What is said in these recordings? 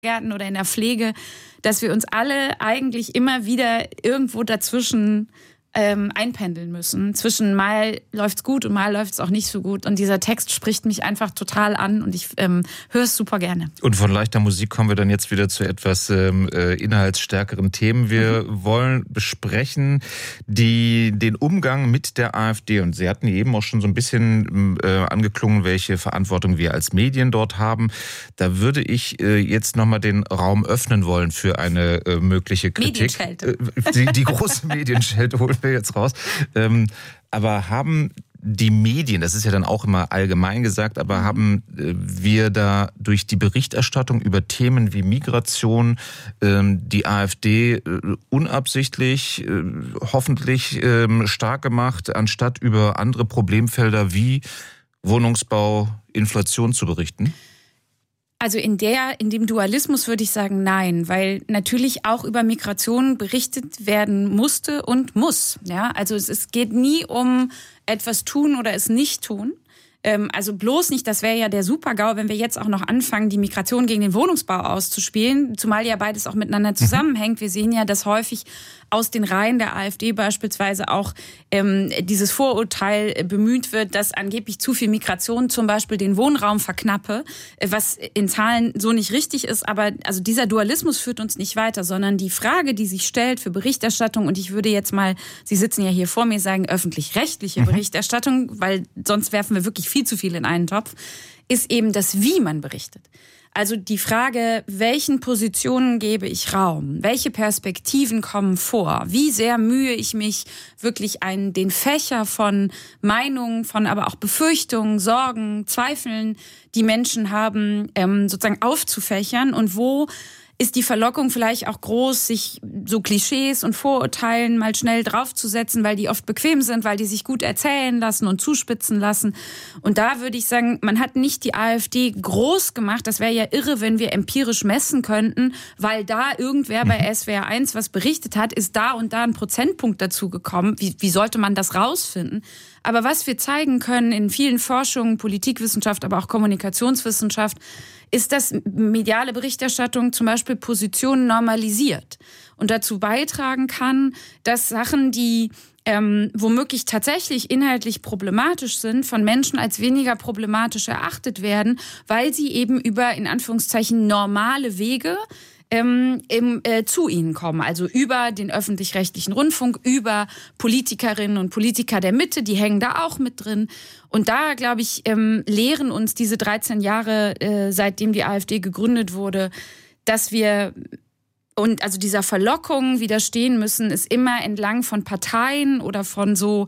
Gärten oder in der Pflege, dass wir uns alle eigentlich immer wieder irgendwo dazwischen einpendeln müssen. Zwischen mal läuft's gut und mal läuft's auch nicht so gut. Und dieser Text spricht mich einfach total an und ich höre es super gerne. Und von leichter Musik kommen wir dann jetzt wieder zu etwas inhaltsstärkeren Themen. Wir wollen besprechen den Umgang mit der AfD. Und Sie hatten eben auch schon so ein bisschen angeklungen, welche Verantwortung wir als Medien dort haben. Da würde ich jetzt nochmal den Raum öffnen wollen für eine mögliche Kritik. Medienschelte. Die große Medienschelte holen wir jetzt raus. Aber haben die Medien, das ist ja dann auch immer allgemein gesagt, aber haben wir da durch die Berichterstattung über Themen wie Migration die AfD unabsichtlich hoffentlich stark gemacht, anstatt über andere Problemfelder wie Wohnungsbau, Inflation zu berichten? Also in dem Dualismus würde ich sagen, nein, weil natürlich auch über Migration berichtet werden musste und muss. Ja, also es geht nie um etwas tun oder es nicht tun. Also bloß nicht, das wäre ja der Super-GAU, wenn wir jetzt auch noch anfangen, die Migration gegen den Wohnungsbau auszuspielen, zumal ja beides auch miteinander zusammenhängt. Wir sehen ja, dass häufig aus den Reihen der AfD beispielsweise auch dieses Vorurteil bemüht wird, dass angeblich zu viel Migration zum Beispiel den Wohnraum verknappe, was in Zahlen so nicht richtig ist. Aber also dieser Dualismus führt uns nicht weiter, sondern die Frage, die sich stellt für Berichterstattung, und ich würde jetzt mal, Sie sitzen ja hier vor mir, sagen öffentlich-rechtliche Berichterstattung, weil sonst werfen wir wirklich viel zu viel in einen Topf, ist eben das, wie man berichtet. Also die Frage, welchen Positionen gebe ich Raum? Welche Perspektiven kommen vor? Wie sehr mühe ich mich, wirklich den Fächer von Meinungen, von aber auch Befürchtungen, Sorgen, Zweifeln, die Menschen haben, sozusagen aufzufächern? Und wo ist die Verlockung vielleicht auch groß, sich so Klischees und Vorurteilen mal schnell draufzusetzen, weil die oft bequem sind, weil die sich gut erzählen lassen und zuspitzen lassen. Und da würde ich sagen, man hat nicht die AfD groß gemacht. Das wäre ja irre, wenn wir empirisch messen könnten, weil da irgendwer bei SWR 1 was berichtet hat, ist da und da ein Prozentpunkt dazu gekommen. Wie sollte man das rausfinden? Aber was wir zeigen können in vielen Forschungen, Politikwissenschaft, aber auch Kommunikationswissenschaft, ist, dass mediale Berichterstattung zum Beispiel Positionen normalisiert und dazu beitragen kann, dass Sachen, die womöglich tatsächlich inhaltlich problematisch sind, von Menschen als weniger problematisch erachtet werden, weil sie eben über, in Anführungszeichen, normale Wege zu ihnen kommen. Also über den öffentlich-rechtlichen Rundfunk, über Politikerinnen und Politiker der Mitte, die hängen da auch mit drin. Und da, glaube ich, lehren uns diese 13 Jahre, seitdem die AfD gegründet wurde, dass wir und also dieser Verlockung widerstehen müssen, ist immer entlang von Parteien oder von so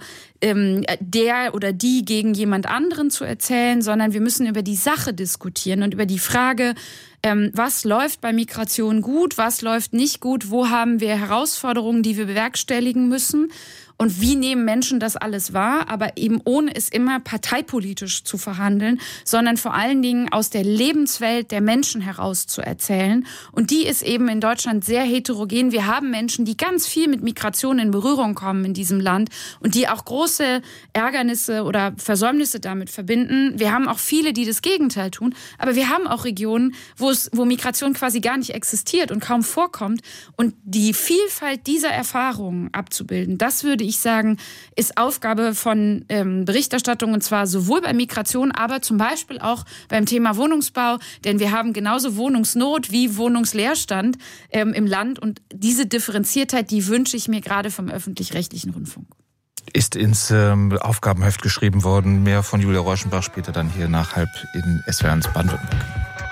der oder die gegen jemand anderen zu erzählen, sondern wir müssen über die Sache diskutieren und über die Frage, was läuft bei Migration gut, was läuft nicht gut, wo haben wir Herausforderungen, die wir bewerkstelligen müssen. Und wie nehmen Menschen das alles wahr, aber eben ohne es immer parteipolitisch zu verhandeln, sondern vor allen Dingen aus der Lebenswelt der Menschen heraus zu erzählen. Und die ist eben in Deutschland sehr heterogen. Wir haben Menschen, die ganz viel mit Migration in Berührung kommen in diesem Land und die auch große Ärgernisse oder Versäumnisse damit verbinden. Wir haben auch viele, die das Gegenteil tun. Aber wir haben auch Regionen, wo Migration quasi gar nicht existiert und kaum vorkommt. Und die Vielfalt dieser Erfahrungen abzubilden, das würde ich sagen, ist Aufgabe von Berichterstattung, und zwar sowohl bei Migration, aber zum Beispiel auch beim Thema Wohnungsbau, denn wir haben genauso Wohnungsnot wie Wohnungsleerstand im Land, und diese Differenziertheit, die wünsche ich mir gerade vom öffentlich-rechtlichen Rundfunk. Ist ins Aufgabenheft geschrieben worden, mehr von Julia Reuschenbach später dann hier nach halb in SWR 1 Baden-Württemberg.